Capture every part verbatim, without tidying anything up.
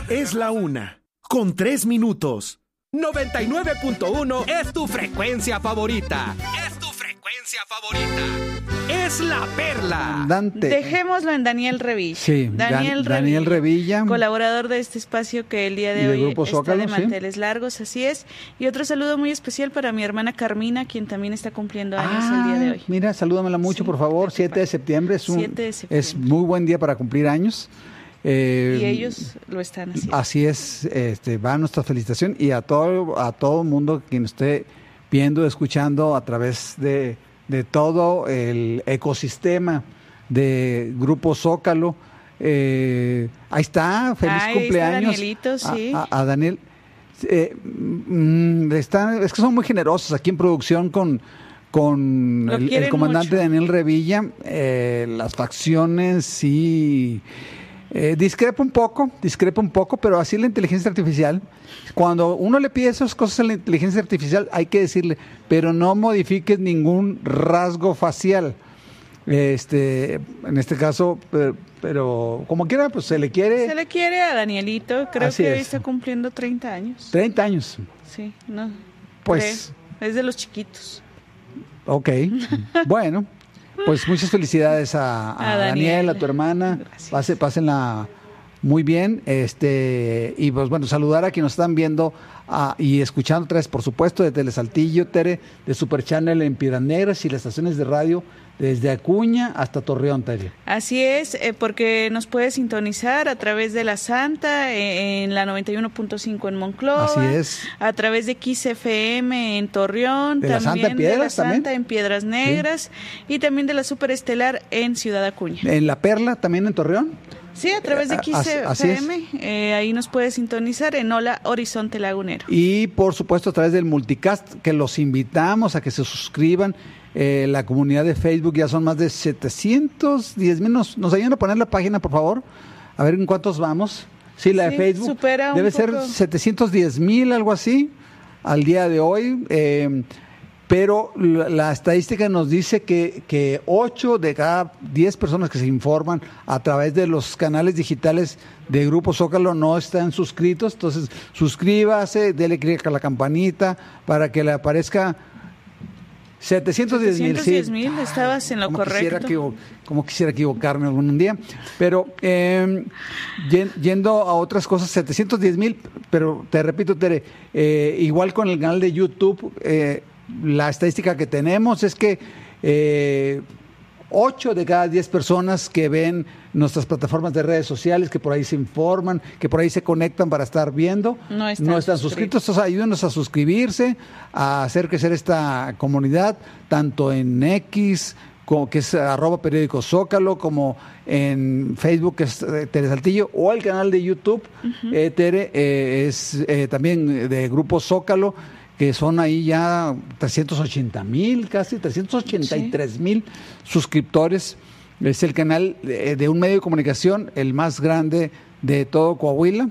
Es la una, con tres minutos. noventa y nueve punto uno es tu frecuencia favorita. Es tu frecuencia favorita. Es La Perla. Dante. Dejémoslo en Daniel Revilla. Sí, Daniel, Dan, Daniel Revilla, Revilla, colaborador de este espacio que el día de de hoy Grupo está Zócalo, de manteles ¿sí? largos, así es. Y otro saludo muy especial para mi hermana Carmina, quien también está cumpliendo años ah, el día de hoy. Mira, salúdamela mucho, Sí, por favor. siete de septiembre es un siete de septiembre. es muy buen día para cumplir años. Eh, Y ellos lo están haciendo. Así es, este, va nuestra felicitación y a todo a todo el mundo quien esté viendo, escuchando a través de, de todo el ecosistema de Grupo Zócalo. Eh, ahí está, feliz Ahí cumpleaños está Danielito, sí. a, a, a Daniel. Eh, mm, está, es que son muy generosos aquí en producción con con el, el comandante mucho. Daniel Revilla. Eh, las facciones sí. Eh, discrepa un poco, discrepa un poco, pero así la inteligencia artificial, cuando uno le pide esas cosas a la inteligencia artificial, hay que decirle, pero no modifiques ningún rasgo facial. Este, en este caso, pero, pero como quiera, pues se le quiere. Se le quiere a Danielito, creo Así que es. hoy está cumpliendo treinta años. treinta años. Sí, no. Pues. Creo. Es de los chiquitos. Ok, bueno. Pues muchas felicidades a, a, a Daniel, Daniel, a tu hermana. Pase, pásenla muy bien. Este, y pues bueno, saludar a quienes nos están viendo a, y escuchando otra vez, por supuesto, de Telesaltillo, Tere, de Super Channel en Piedras Negras y las estaciones de radio desde Acuña hasta Torreón, Tere. Así es, eh, porque nos puede sintonizar a través de La Santa, eh, en la noventa y uno punto cinco en Monclova. Así es. A través de X F M en Torreón. De La Santa en Piedras, de La Santa también. en Piedras Negras. Sí. Y también de la Superestelar en Ciudad Acuña. ¿En La Perla también en Torreón? Sí, a través de X F M, eh, ahí nos puede sintonizar en Hola Horizonte Lagunero. Y por supuesto a través del multicast, que los invitamos a que se suscriban. Eh, la comunidad de Facebook ya son más de setecientos diez mil. Nos, nos ayudan a poner la página, por favor, a ver en cuántos vamos. Sí, la sí, de Facebook supera debe un ser poco. setecientos diez mil, algo así, al día de hoy. Eh, pero la, la estadística nos dice que, que ocho de cada diez personas que se informan a través de los canales digitales de Grupo Zócalo no están suscritos. Entonces, suscríbase, dele clic a la campanita para que le aparezca setecientos diez mil. setecientos diez mil, estabas en lo como correcto. Quisiera equivo- como quisiera equivocarme algún día. Pero eh, yendo a otras cosas, setecientos diez mil, pero te repito, Tere, eh, igual con el canal de YouTube, eh, la estadística que tenemos es que eh, ocho de cada diez personas que ven nuestras plataformas de redes sociales, que por ahí se informan, que por ahí se conectan para estar viendo, no están, no están suscritos. Entonces, ayúdenos a suscribirse, a hacer crecer esta comunidad, tanto en X, como, que es arroba periódico Zócalo, como en Facebook, que es eh, Tere Saltillo, o el canal de YouTube, uh-huh. eh, Tere, eh, es eh, también de Grupo Zócalo, que son ahí ya trescientos ochenta mil, casi trescientos ochenta y tres mil sí. suscriptores. Es el canal de, de un medio de comunicación, el más grande de todo Coahuila.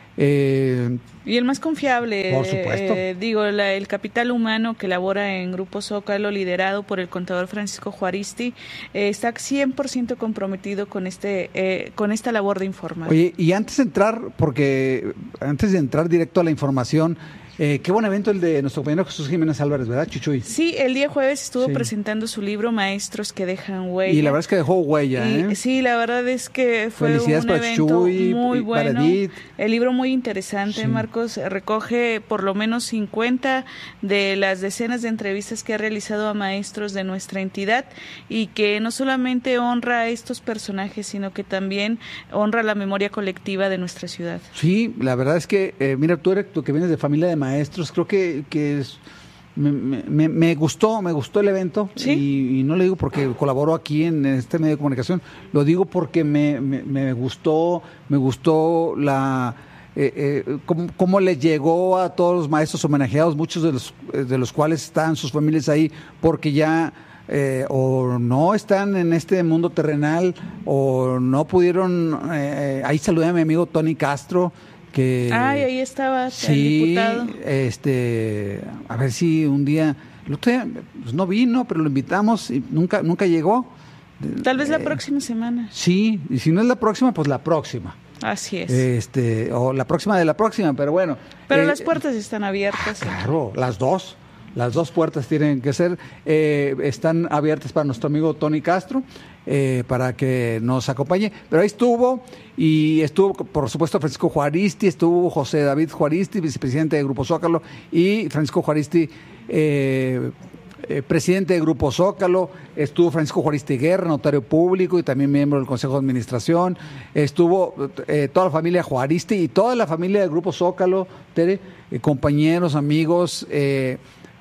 Eh, y el más confiable. Por supuesto. Eh, digo, la, el capital humano que labora en Grupo Zócalo, liderado por el contador Francisco Juaristi, eh, está cien por ciento comprometido con este eh, con esta labor de informar. Oye, y antes de entrar, porque antes de entrar directo a la información, Eh, qué buen evento el de nuestro compañero Jesús Jiménez Álvarez, ¿verdad, Chuchuy? Sí, el día jueves estuvo sí. presentando su libro Maestros que dejan huella. Y la verdad es que dejó huella, y, ¿eh? Sí, la verdad es que fue Felicidades un para evento Chuchuy, muy y bueno. Para Edith. El libro muy interesante, sí. Marcos, recoge por lo menos cincuenta de las decenas de entrevistas que ha realizado a maestros de nuestra entidad y que no solamente honra a estos personajes, sino que también honra la memoria colectiva de nuestra ciudad. Sí, la verdad es que, eh, mira, tú, eres, tú que vienes de familia de maestros, creo que que es, me, me, me gustó, me gustó el evento. ¿Sí? y, y no le digo porque colaboró aquí en este medio de comunicación, lo digo porque me, me, me gustó, me gustó la eh, eh, cómo, cómo le llegó a todos los maestros homenajeados, muchos de los de los cuales están sus familias ahí porque ya Eh, o no están en este mundo terrenal o no pudieron. Eh, ahí saludé a mi amigo Tony Castro. Que, Ay, ahí estaba sí, el diputado. Este, a ver si un día, el otro día pues no vino, pero lo invitamos y nunca, nunca llegó. Tal vez eh, la próxima semana. Sí, y si no es la próxima, pues la próxima. Así es. Este, o la próxima de la próxima, pero bueno. Pero eh, las puertas están abiertas. Ah, claro, las dos. Las dos puertas tienen que ser, eh, están abiertas para nuestro amigo Tony Castro, eh, para que nos acompañe. Pero ahí estuvo, y estuvo, por supuesto, Francisco Juaristi, estuvo José David Juaristi, vicepresidente de Grupo Zócalo, y Francisco Juaristi, eh, eh, presidente de Grupo Zócalo. Estuvo Francisco Juaristi Guerra, notario público y también miembro del Consejo de Administración. Estuvo eh, toda la familia Juaristi y toda la familia del Grupo Zócalo, Tere, eh, compañeros, amigos, eh,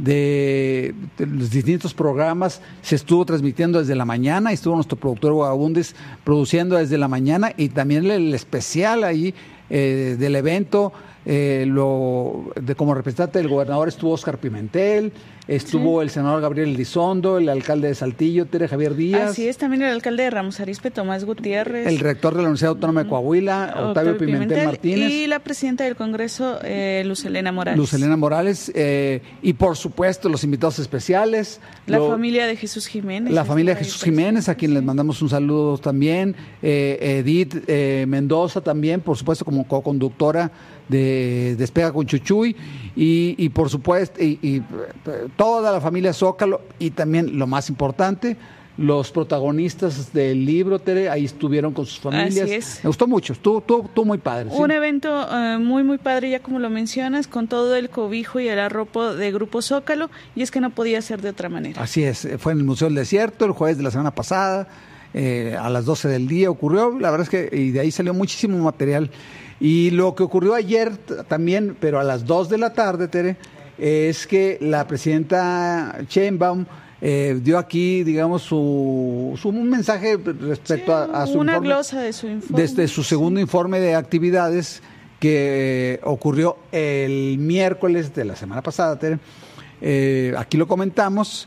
De, de los distintos programas. Se estuvo transmitiendo desde la mañana, y estuvo nuestro productor Guagabundes produciendo desde la mañana, y también el especial ahí eh, del evento, eh, lo de como representante del gobernador estuvo Óscar Pimentel, estuvo sí. el senador Gabriel Elizondo, el alcalde de Saltillo, Tere Javier Díaz. Así es, también el alcalde de Ramos Arizpe, Tomás Gutiérrez. El rector de la Universidad Autónoma de Coahuila, Octavio, Octavio Pimentel, Pimentel Martínez. Y la presidenta del Congreso, eh, Luz Helena Morales. Luz Helena Morales, eh, y por supuesto los invitados especiales. La lo, familia de Jesús Jiménez. La familia de Jesús Jiménez, a quien sí. les mandamos un saludo también. Eh, Edith eh, Mendoza también, por supuesto, como co-conductora de Despega con Chuchuy, y, y por supuesto, y, y toda la familia Zócalo, y también lo más importante, los protagonistas del libro, Tere, ahí estuvieron con sus familias. Así es. Me gustó mucho, estuvo, estuvo, estuvo muy padre. Un ¿sí? evento uh, muy, muy padre, ya como lo mencionas, con todo el cobijo y el arropo de Grupo Zócalo, y es que no podía ser de otra manera. Así es, fue en el Museo del Desierto el jueves de la semana pasada, eh, a las doce del día ocurrió, la verdad es que, y de ahí salió muchísimo material. Y lo que ocurrió ayer también, pero a las dos de la tarde, Tere, es que la presidenta Sheinbaum eh, dio aquí, digamos, su, su un mensaje respecto sí, a, a su una informe, glosa de su informe. Desde su segundo sí. informe de actividades que eh, ocurrió el miércoles de la semana pasada, Tere. Eh, aquí lo comentamos.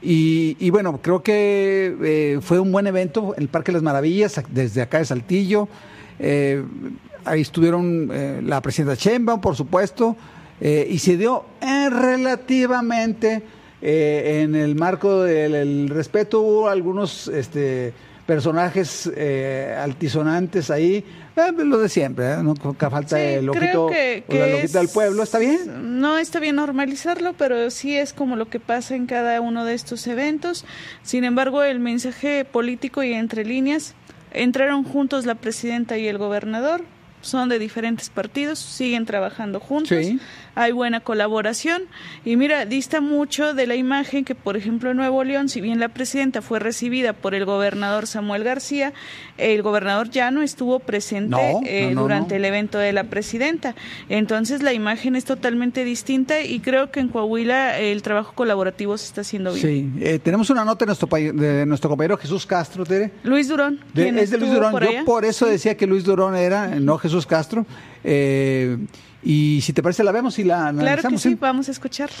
Y, y bueno, creo que eh, fue un buen evento en el Parque de las Maravillas, desde acá de Saltillo. Eh, ahí estuvieron eh, la presidenta Sheinbaum, por supuesto, eh, y se dio eh, relativamente eh, en el marco del el respeto. Hubo algunos este, personajes eh, altisonantes ahí, eh, lo de siempre, ¿eh? Nunca falta sí, el ojito que, que o la loquita del pueblo. ¿Está bien? No está bien normalizarlo, pero sí es como lo que pasa en cada uno de estos eventos. Sin embargo, el mensaje político y entre líneas, entraron juntos la presidenta y el gobernador, son de diferentes partidos, siguen trabajando juntos, sí. hay buena colaboración, y mira, dista mucho de la imagen que, por ejemplo, en Nuevo León, si bien la presidenta fue recibida por el gobernador Samuel García, el gobernador ya no estuvo presente no, eh, no, no, durante no. el evento de la presidenta, entonces la imagen es totalmente distinta, y creo que en Coahuila el trabajo colaborativo se está haciendo bien. Sí, eh, tenemos una nota de nuestro, de nuestro compañero Jesús Castro, Tere. Luis Durón. De, es de Luis Durón, por yo allá? por eso decía que Luis Durón era, no Jesús Castro, eh, y si te parece la vemos y la analizamos. Claro que sí, ¿sí? Vamos a escucharla.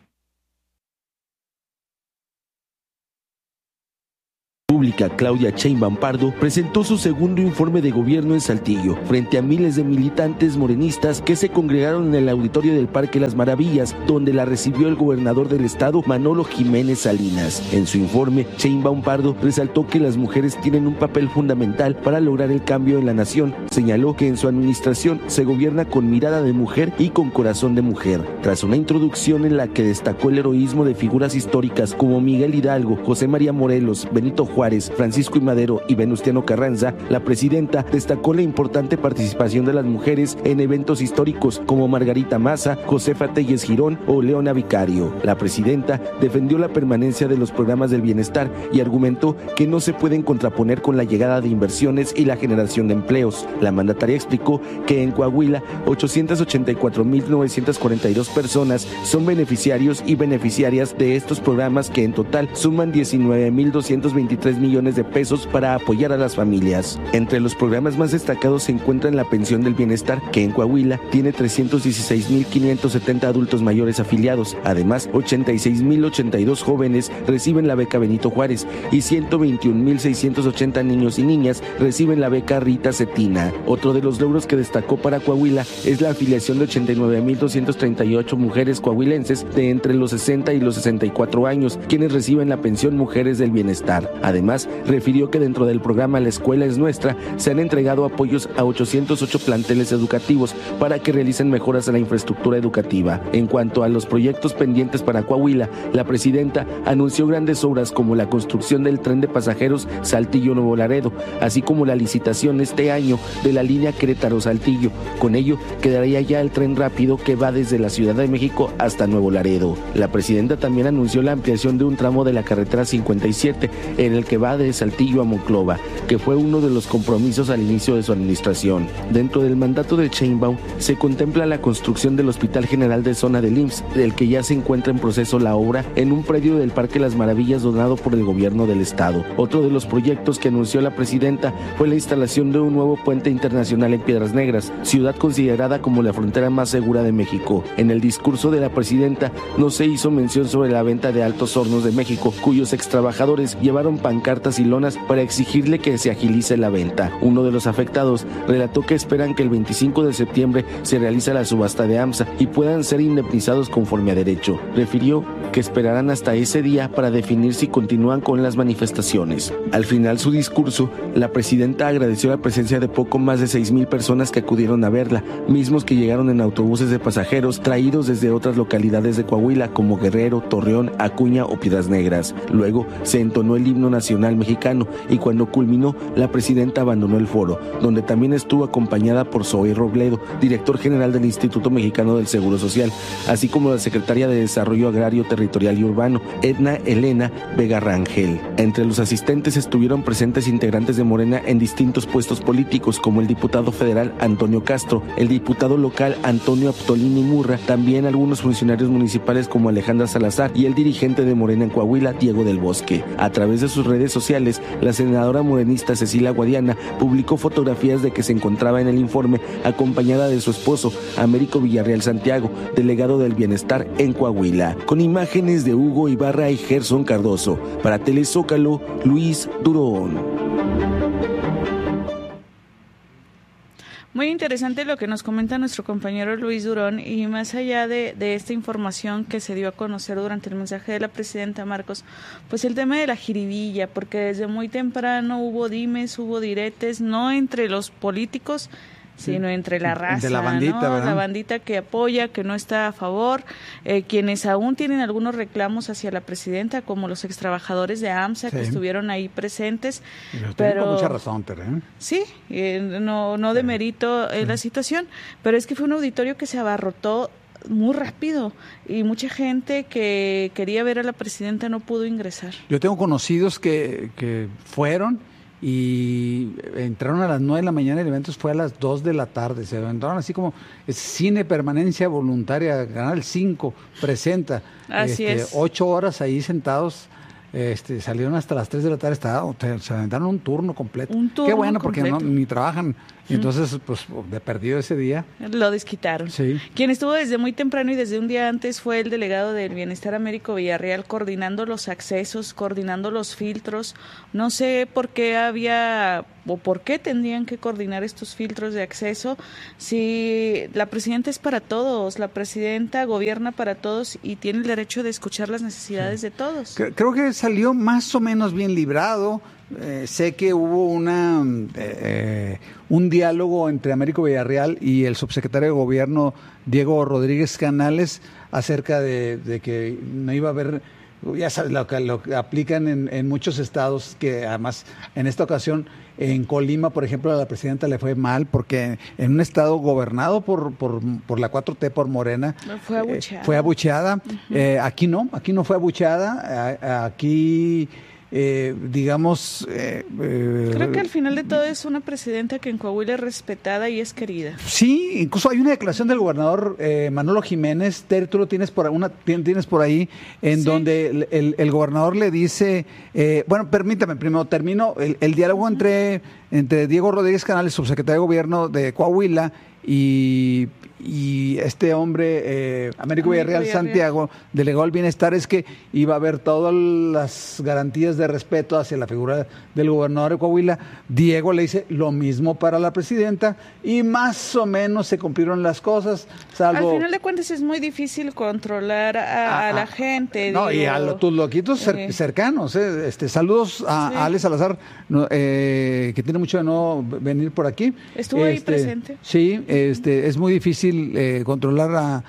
Pública Claudia Sheinbaum Pardo presentó su segundo informe de gobierno en Saltillo, frente a miles de militantes morenistas que se congregaron en el auditorio del Parque Las Maravillas, donde la recibió el gobernador del estado, Manolo Jiménez Salinas. En su informe, Sheinbaum Pardo resaltó que las mujeres tienen un papel fundamental para lograr el cambio en la nación. Señaló que en su administración se gobierna con mirada de mujer y con corazón de mujer. Tras una introducción en la que destacó el heroísmo de figuras históricas como Miguel Hidalgo, José María Morelos, Benito Juárez, Francisco I. Madero y Venustiano Carranza, la presidenta destacó la importante participación de las mujeres en eventos históricos como Margarita Maza, Josefa Telles Girón o Leona Vicario. La presidenta defendió la permanencia de los programas del bienestar y argumentó que no se pueden contraponer con la llegada de inversiones y la generación de empleos. La mandataria explicó que en Coahuila ochocientas ochenta y cuatro mil novecientas cuarenta y dos personas son beneficiarios y beneficiarias de estos programas, que en total suman diecinueve mil doscientos veintitrés millones de pesos para apoyar a las familias. Entre los programas más destacados se encuentran la pensión del bienestar, que en Coahuila tiene trescientos dieciséis mil quinientos setenta adultos mayores afiliados. Además, ochenta y seis mil ochenta y dos jóvenes reciben la beca Benito Juárez y ciento veintiún mil seiscientos ochenta niños y niñas reciben la beca Rita Cetina. Otro de los logros que destacó para Coahuila es la afiliación de ochenta y nueve mil doscientas treinta y ocho mujeres coahuilenses de entre los sesenta y los sesenta y cuatro años, quienes reciben la pensión Mujeres del Bienestar. Además, Además, refirió que dentro del programa La Escuela es Nuestra se han entregado apoyos a ochocientos ocho planteles educativos para que realicen mejoras a la infraestructura educativa. En cuanto a los proyectos pendientes para Coahuila, la presidenta anunció grandes obras como la construcción del tren de pasajeros Saltillo-Nuevo Laredo, así como la licitación este año de la línea Querétaro-Saltillo. Con ello, quedaría ya el tren rápido que va desde la Ciudad de México hasta Nuevo Laredo. La presidenta también anunció la ampliación de un tramo de la carretera cincuenta y siete, en el que va de Saltillo a Monclova, que fue uno de los compromisos al inicio de su administración. Dentro del mandato de Sheinbaum se contempla la construcción del Hospital General de Zona del I M S S, del que ya se encuentra en proceso la obra en un predio del Parque Las Maravillas donado por el gobierno del estado. Otro de los proyectos que anunció la presidenta fue la instalación de un nuevo puente internacional en Piedras Negras, ciudad considerada como la frontera más segura de México. En el discurso de la presidenta no se hizo mención sobre la venta de Altos Hornos de México, cuyos extrabajadores llevaron pancartas y lonas para exigirle que se agilice la venta. Uno de los afectados relató que esperan que el veinticinco de septiembre se realice la subasta de AMSA y puedan ser indemnizados conforme a derecho. Refirió que esperarán hasta ese día para definir si continúan con las manifestaciones. Al final su discurso, la presidenta agradeció la presencia de poco más de seis mil personas que acudieron a verla, mismos que llegaron en autobuses de pasajeros traídos desde otras localidades de Coahuila como Guerrero, Torreón, Acuña o Piedras Negras. Luego se entonó el himno nacional mexicano y cuando culminó, la presidenta abandonó el foro, donde también estuvo acompañada por Zoe Robledo, director general del Instituto Mexicano del Seguro Social, así como la secretaria de Desarrollo Agrario, Territorial y Urbano, Edna Elena Vega Rangel. Entre los asistentes estuvieron presentes integrantes de Morena en distintos puestos políticos, como el diputado federal Antonio Castro, el diputado local Antonio Aptolini Murra, también algunos funcionarios municipales como Alejandra Salazar y el dirigente de Morena en Coahuila, Diego del Bosque. A través de sus redes sociales, la senadora morenista Cecilia Guadiana publicó fotografías de que se encontraba en el informe acompañada de su esposo, Américo Villarreal Santiago, delegado del Bienestar en Coahuila. Con imágenes de Hugo Ibarra y Gerson Cardoso. Para Telezócalo, Luis Durón. Muy interesante lo que nos comenta nuestro compañero Luis Durón, y más allá de, de esta información que se dio a conocer durante el mensaje de la presidenta, Marcos, pues el tema de la jiribilla, porque desde muy temprano hubo dimes, hubo diretes, no entre los políticos, sí, sino entre la raza, entre la bandita, ¿no? ¿verdad? La bandita que apoya, que no está a favor, eh, quienes aún tienen algunos reclamos hacia la presidenta, como los extrabajadores de AMSA, sí, que estuvieron ahí presentes. Pero, pero con mucha razón, Tere, ¿eh? Sí, eh, no, no demerito eh, sí. la situación, pero es que fue un auditorio que se abarrotó muy rápido y mucha gente que quería ver a la presidenta no pudo ingresar. Yo tengo conocidos que, que fueron y entraron a las nueve de la mañana, el evento fue a las dos de la tarde, se entraron así como Cine Permanencia Voluntaria, Canal cinco presenta, así este, es. ocho horas ahí sentados, este, salieron hasta las tres de la tarde, estaba, se aventaron un turno completo. Un turno Qué bueno, completo. porque no, ni trabajan, y entonces pues de perdido ese día. Lo desquitaron. Sí. Quien estuvo desde muy temprano y desde un día antes fue el delegado del Bienestar, Américo Villarreal, coordinando los accesos, coordinando los filtros. No sé por qué había o por qué tendrían que coordinar estos filtros de acceso si la presidenta es para todos, la presidenta gobierna para todos y tiene el derecho de escuchar las necesidades sí. de todos. Creo que salió más o menos bien librado. Eh, sé que hubo una eh, un diálogo entre Américo Villarreal y el subsecretario de Gobierno Diego Rodríguez Canales acerca de, de que no iba a haber, ya sabes, lo que, lo que aplican en, en muchos estados, que además en esta ocasión en Colima, por ejemplo, a la presidenta le fue mal porque en un estado gobernado por por, por la cuatro T, por Morena, fue abucheada. Eh, fue abucheada. Uh-huh. eh, aquí no, aquí no fue abucheada, a, aquí... Eh, digamos eh, eh, creo que al final de todo es una presidenta que en Coahuila es respetada y es querida. Sí, incluso hay una declaración del gobernador eh, Manolo Jiménez, Ter, tú lo tienes por una tienes por ahí, en sí. donde el, el, el gobernador le dice, eh, bueno, permítame, primero termino el, el diálogo entre entre Diego Rodríguez Canales, subsecretario de Gobierno de Coahuila, y y este hombre, eh, Américo Villarreal, Villarreal Santiago, delegado del bienestar, es que iba a haber todas las garantías de respeto hacia la figura del gobernador de Coahuila. Diego le dice lo mismo para la presidenta y más o menos se cumplieron las cosas, salvo... Al final de cuentas es muy difícil controlar a, a la gente. No, digo, y a los, tus loquitos cer- eh, cercanos. Eh. Este, saludos a, Sí. a Ale Salazar, no, eh, que tiene mucho de no venir por aquí. Estuvo ahí Este, presente. Sí, este, es muy difícil eh, controlar a,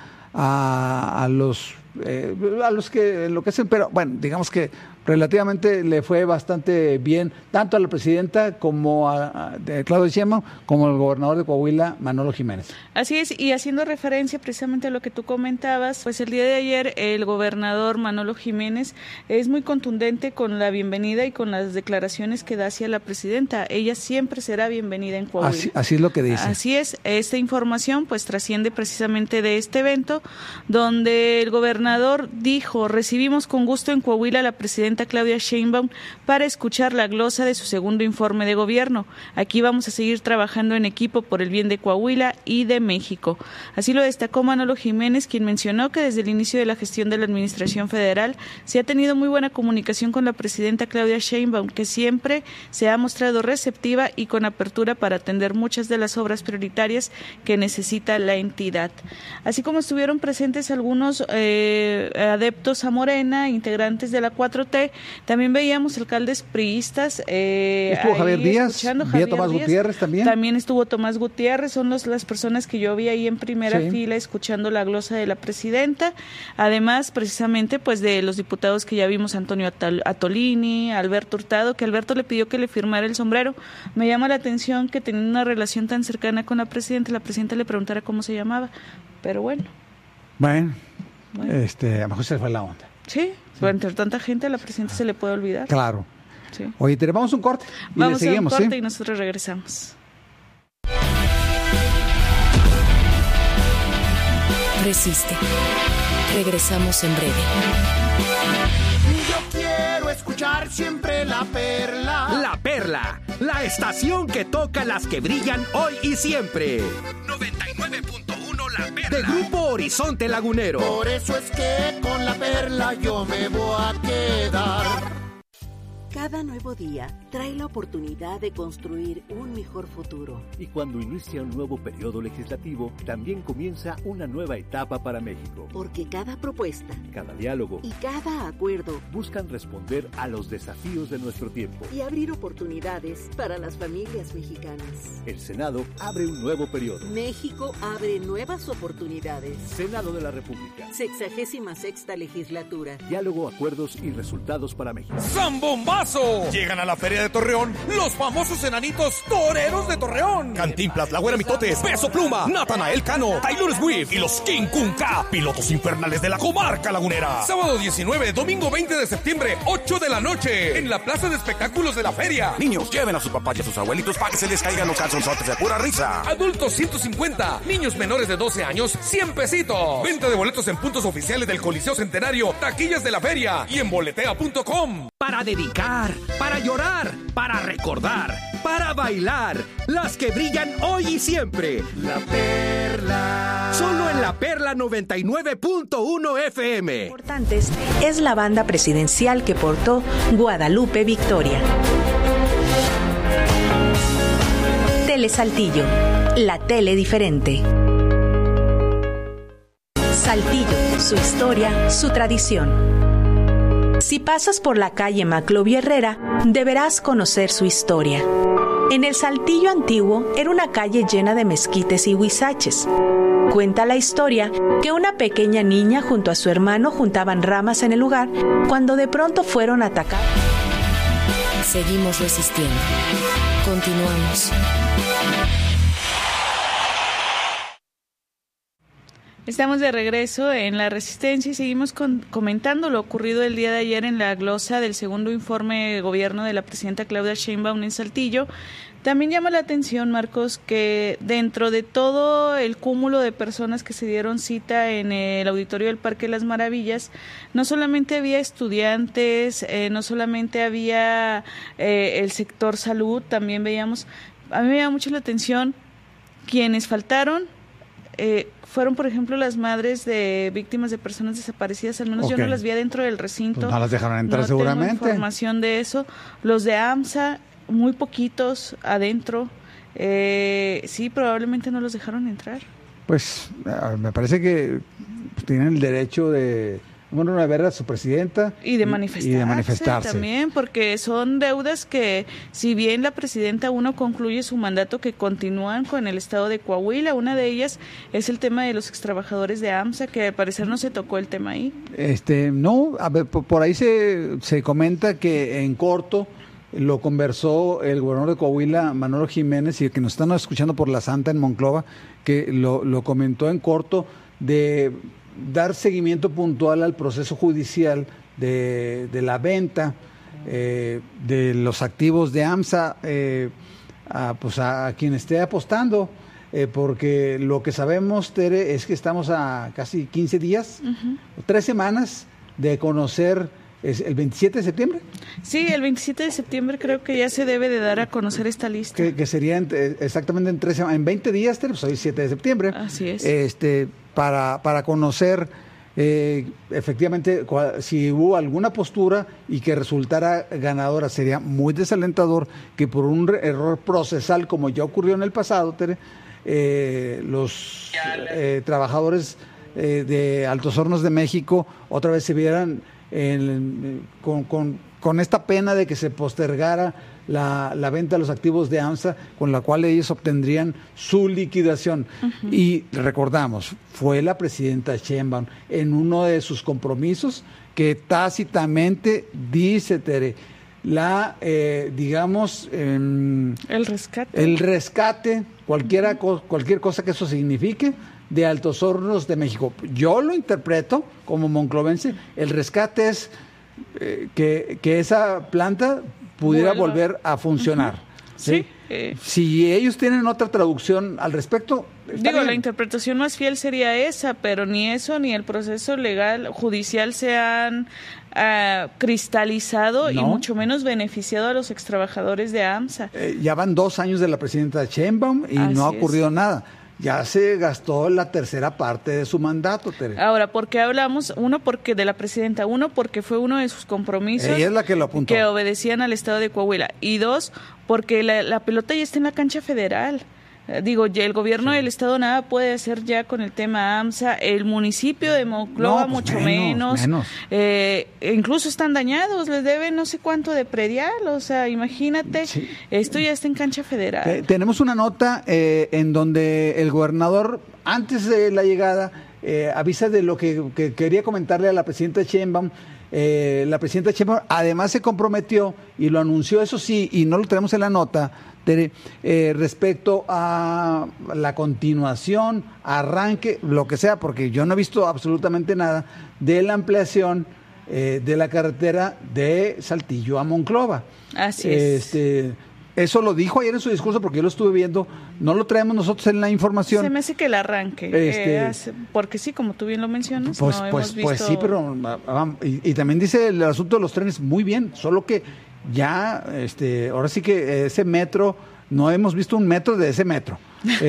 a, a los eh, a los que enloquecen, pero bueno, digamos que relativamente le fue bastante bien, tanto a la presidenta como a, a de Claudia Sheinbaum, como al gobernador de Coahuila, Manolo Jiménez. Así es, y haciendo referencia precisamente a lo que tú comentabas, pues el día de ayer el gobernador Manolo Jiménez es muy contundente con la bienvenida y con las declaraciones que da hacia la presidenta. Ella siempre será bienvenida en Coahuila. Así, así es lo que dice. Así es, esta información pues trasciende precisamente de este evento, donde el gobernador dijo: recibimos con gusto en Coahuila a la presidenta Claudia Sheinbaum para escuchar la glosa de su segundo informe de gobierno. Aquí vamos a seguir trabajando en equipo por el bien de Coahuila y de México. Así lo destacó Manolo Jiménez, quien mencionó que desde el inicio de la gestión de la administración federal se ha tenido muy buena comunicación con la presidenta Claudia Sheinbaum, que siempre se ha mostrado receptiva y con apertura para atender muchas de las obras prioritarias que necesita la entidad. Así como estuvieron presentes algunos eh, adeptos a Morena, integrantes de la cuatro T, también veíamos alcaldes priistas. Eh, Estuvo ahí Javier Díaz, escuchando, vi a Javier Tomás Díaz. Gutiérrez también. También estuvo Tomás Gutiérrez, son los, las personas que yo vi ahí en primera Sí. fila escuchando la glosa de la presidenta. Además, precisamente, pues de los diputados que ya vimos, Antonio Atal- Atolini, Alberto Hurtado, que Alberto le pidió que le firmara el sombrero. Me llama la atención que teniendo una relación tan cercana con la presidenta, la presidenta le preguntara cómo se llamaba. Pero bueno. Bueno, Bueno. este, a lo mejor se fue la onda. Sí, pero entre tanta gente a la presidenta se le puede olvidar. Claro. Sí. Oye, te vamos un corte y Vamos le seguimos, a un corte ¿sí? y nosotros regresamos. Resiste. Regresamos en breve. Yo quiero escuchar siempre la perla. La Perla, la estación que toca las que brillan hoy y siempre. noventa y nueve punto uno La Perla. De Grupo Horizonte Lagunero. Por eso es que con la perla yo me voy a quedar. Cada nuevo día trae la oportunidad de construir un mejor futuro. Y cuando inicia un nuevo periodo legislativo, también comienza una nueva etapa para México. Porque cada propuesta Cada diálogo y cada acuerdo buscan responder a los desafíos de nuestro tiempo. y abrir oportunidades para las familias mexicanas. El Senado abre un nuevo periodo. México abre nuevas oportunidades. Senado de la República. Sexagésima sexta legislatura. Diálogo, acuerdos y resultados para México. ¡Zambombazo! Llegan a la Feria de Torreón los famosos enanitos toreros de Torreón. Cantinflas, La Güera Mitotes, Peso Pluma, Natanael Cano, Taylor Swift y los King Kunka, pilotos infernales de la comarca lagunera. Sábado diecinueve, domingo veinte de septiembre, ocho de la noche, en la Plaza de Espectáculos de la Feria. Niños, lleven a sus papás y a sus abuelitos para que se les caigan los calzonzotes de pura risa. Adultos ciento cincuenta, niños menores de doce años, cien pesitos. Venta de boletos en puntos oficiales del Coliseo Centenario, taquillas de la feria y en boletea punto com. Para dedicar, para llorar, para recordar, para bailar. Las que brillan hoy y siempre. La Perla. Solo en La Perla noventa y nueve punto uno F M. Importantes es la banda presidencial que portó Guadalupe Victoria. Tele Saltillo, la tele diferente. Saltillo, su historia, su tradición. Si pasas por la calle Maclovio Herrera, deberás conocer su historia. En el Saltillo antiguo era una calle llena de mezquites y huizaches. Cuenta la historia que una pequeña niña junto a su hermano juntaban ramas en el lugar cuando de pronto fueron atacados. Seguimos resistiendo. Continuamos. Estamos de regreso en La Resistencia y seguimos con, comentando lo ocurrido el día de ayer en la glosa del segundo informe de gobierno de la presidenta Claudia Sheinbaum en Saltillo. También llama la atención, Marcos, que dentro de todo el cúmulo de personas que se dieron cita en el auditorio del Parque Las Maravillas, no solamente había estudiantes, eh, no solamente había eh, el sector salud, también veíamos, a mí me llama mucho la atención quienes faltaron. eh, fueron, por ejemplo, las madres de víctimas de personas desaparecidas, al menos okay. yo no las vi adentro del recinto. Pues no las dejaron entrar no seguramente. Tengo información de eso. Los de AMSA, muy poquitos adentro. Eh, sí, probablemente no los dejaron entrar. Pues me parece que tienen el derecho de... Bueno, de ver a su presidenta y de manifestarse, y de manifestarse también, porque son deudas que, si bien la presidenta uno concluye su mandato, que continúan con el estado de Coahuila. Una de ellas es el tema de los extrabajadores de AMSA, que al parecer no se tocó el tema ahí. Este, no, a ver, por ahí se, se comenta que en corto lo conversó el gobernador de Coahuila, Manolo Jiménez, y que nos están escuchando por La Santa en Monclova, que lo, lo comentó en corto de dar seguimiento puntual al proceso judicial de, de la venta eh, de los activos de AMSA eh, a, pues a, a quien esté apostando, eh, porque lo que sabemos, Tere, es que estamos a casi quince días, uh-huh. tres semanas de conocer. ¿Es el veintisiete de septiembre? Sí, el veintisiete de septiembre creo que ya se debe de dar a conocer esta lista. Que, que sería en, exactamente en tres semanas, en veinte días, pues hoy siete de septiembre. Así es. Este, para, para conocer eh, efectivamente cual, si hubo alguna postura y que resultara ganadora. Sería muy desalentador que por un error procesal, como ya ocurrió en el pasado, Tere, eh, los eh, trabajadores eh, de Altos Hornos de México otra vez se vieran En, con, con, con esta pena de que se postergara la, la venta de los activos de AMSA, con la cual ellos obtendrían su liquidación. Uh-huh. Y recordamos, fue la presidenta Sheinbaum en uno de sus compromisos que tácitamente dice, Tere, la, eh, digamos... Eh, el rescate. El rescate, cualquiera, uh-huh. cualquier cosa que eso signifique, de Altos Hornos de México. Yo lo interpreto como monclovense, el rescate es eh, que, que esa planta pudiera Vuelva. volver a funcionar. Uh-huh. ¿Sí? ¿Sí? Eh. Si ellos tienen otra traducción al respecto, digo, bien. La interpretación más fiel sería esa, pero ni eso ni el proceso legal judicial se han uh, cristalizado, no. Y mucho menos beneficiado a los extrabajadores de AMSA. Eh, ya van dos años de la presidenta Sheinbaum y Así no ha ocurrido es. nada. Ya se gastó la tercera parte de su mandato, Tere. Ahora, ¿por qué hablamos? Uno, porque de la presidenta. Uno, porque fue uno de sus compromisos. Ella es la que lo apuntó. Que obedecían al estado de Coahuila. Y dos, porque la, la pelota ya está en la cancha federal. Digo, ya el gobierno sí. del estado nada puede hacer ya con el tema AMSA, el municipio de Monclova no, pues mucho menos, menos. Eh, incluso están dañados, les deben no sé cuánto de predial, o sea, imagínate, sí. esto ya está en cancha federal. Eh, tenemos una nota eh, en donde el gobernador, antes de la llegada, eh, avisa de lo que, que quería comentarle a la presidenta Sheinbaum. Eh, la presidenta Sheinbaum además se comprometió y lo anunció, eso sí, y no lo tenemos en la nota, Tere, eh, respecto a la continuación, arranque, lo que sea, porque yo no he visto absolutamente nada de la ampliación eh, de la carretera de Saltillo a Monclova. Así es. Este, eso lo dijo ayer en su discurso porque yo lo estuve viendo, no lo traemos nosotros en la información. Se me hace que el arranque, este, eh, hace, porque sí, como tú bien lo mencionas, pues, no pues, hemos visto... pues sí, pero y, y también dice el asunto de los trenes muy bien, solo que ya, este, ahora sí que ese metro, no hemos visto un metro de ese metro.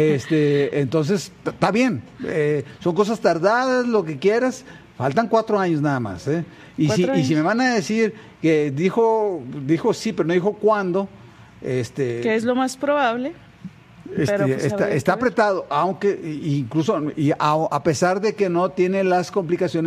Este, entonces, está bien, eh, son cosas tardadas, lo que quieras, faltan cuatro años nada más, ¿eh? Y si, y si me van a decir que dijo, dijo sí, pero no dijo cuándo, este, que es lo más probable. Este, pero pues está, está apretado, aunque incluso y a, a pesar de que no tiene las complicaciones